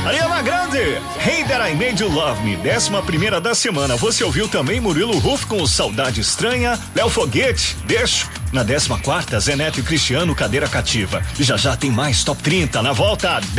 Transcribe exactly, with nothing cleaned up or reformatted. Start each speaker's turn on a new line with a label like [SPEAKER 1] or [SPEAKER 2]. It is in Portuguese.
[SPEAKER 1] Ariana Grande, Hey That I Made You Love Me, décima primeira da semana. Você ouviu também Murilo Ruf com Saudade Estranha, Léo Foguete, Deixo. Na décima quarta, Zé Neto e Cristiano, Cadeira Cativa. E já já tem mais Top trinta na volta.